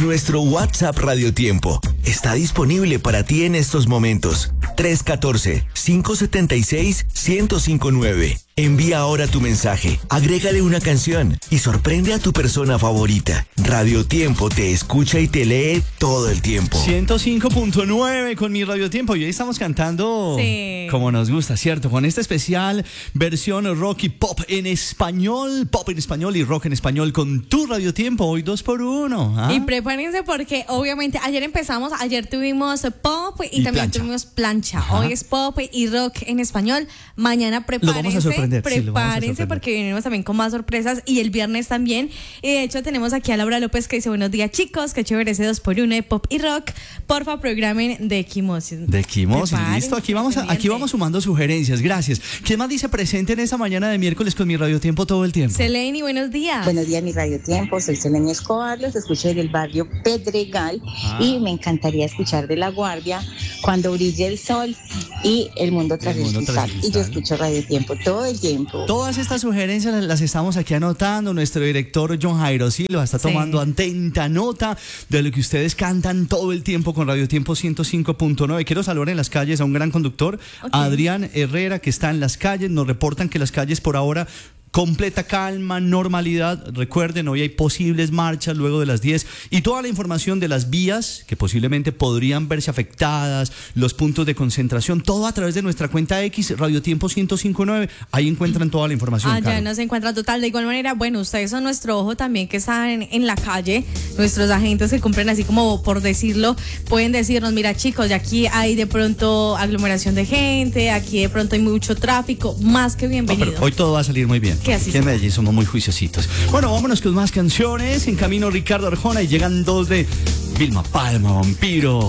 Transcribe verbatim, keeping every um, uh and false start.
Nuestro WhatsApp Radio Tiempo está disponible para ti en estos momentos. tres uno cuatro, cinco siete seis, uno cero cinco nueve. Envía ahora tu mensaje, agrégale una canción y sorprende a tu persona favorita. Radio Tiempo te escucha y te lee todo el tiempo. ciento cinco punto nueve con mi Radio Tiempo. Y hoy estamos cantando sí. como nos gusta, ¿cierto? Con esta especial versión rock y pop en español. Pop en español y rock en español con tu Radio Tiempo. Hoy dos por uno. ¿Ah? Y prepárense porque obviamente ayer empezamos, ayer tuvimos pop y, Y también plancha. tuvimos plancha. Ajá. Hoy es pop y rock en español. Mañana prepárense. Lo vamos a sorprender. Sí, lo vamos a Prepárense sorprender. porque venimos también con más sorpresas y el viernes también. Y de hecho tenemos aquí a Laura López que dice: buenos días, chicos, que chévere ese dos por uno de pop y rock. Porfa, programen de Equimosis. De Equimosis, Prepárense, listo. Aquí vamos, a, aquí pendiente. vamos sumando sugerencias. Gracias. ¿Quién más dice presente en esta mañana de miércoles con mi Radio Tiempo todo el tiempo? Seleni, buenos días. Buenos días, mi Radio Tiempo. Soy Seleni Escobar, los escucho desde el barrio Pedregal Ah. y me encantaría escuchar de La Guardia Cuando brille el sol y El mundo tras El el, mundo tras cristal. el Y yo cristal. escucho Radio Tiempo todo el tiempo. Todas estas sugerencias las, las estamos aquí anotando. Nuestro director John Jairo Silva está Sí. tomando atenta nota de lo que ustedes cantan todo el tiempo con Radio Tiempo ciento cinco punto nueve. Quiero saludar en las calles a un gran conductor, Ok. Adrián Herrera, que está en las calles. Nos reportan que las calles por ahora completa calma, normalidad. Recuerden, hoy hay posibles marchas luego de las diez y toda la información de las vías que posiblemente podrían verse afectadas, los puntos de concentración, todo a través de nuestra cuenta X, Radio Tiempo ciento cinco punto nueve. Ahí encuentran toda la información. Allá Caro. no se encuentra total. De igual manera, bueno, ustedes son nuestro ojo también que están en, en la calle, nuestros agentes que cumplen así como por decirlo, pueden decirnos: mira, chicos, de aquí hay de pronto aglomeración de gente, aquí de pronto hay mucho tráfico, más que No, bienvenido. pero hoy todo va a salir muy bien. Que así Aquí en sea. Medellín somos muy juiciositos. Bueno, vámonos con más canciones. En camino Ricardo Arjona y llegan dos de Vilma Palma, Vampiro.